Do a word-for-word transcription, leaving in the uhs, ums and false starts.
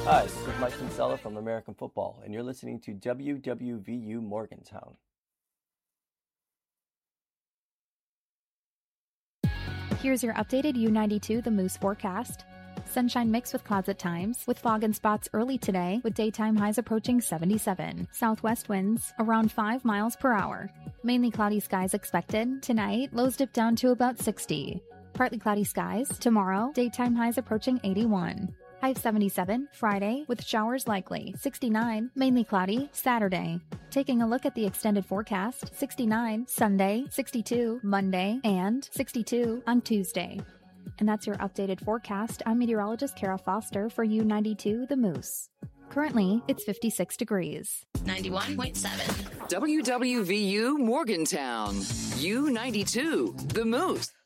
Hi, this is Mike Kinsella from American Football, and you're listening to W W V U Morgantown. Here's your updated U ninety-two The Moose forecast. Sunshine mixed with clouds at times, with fog and spots early today, with daytime highs approaching seventy-seven. Southwest winds around five miles per hour. Mainly cloudy skies expected. Tonight, lows dip down to about sixty. Partly cloudy skies. Tomorrow, daytime highs approaching eighty-one. High of seventy-seven, Friday, with showers likely. sixty-nine, mainly cloudy, Saturday. Taking a look at the extended forecast, sixty-nine, Sunday, sixty-two, Monday, and sixty-two on Tuesday. And that's your updated forecast. I'm meteorologist Kara Foster for U ninety-two The Moose. Currently, it's fifty-six degrees. ninety-one point seven. W W V U Morgantown. U ninety-two The Moose.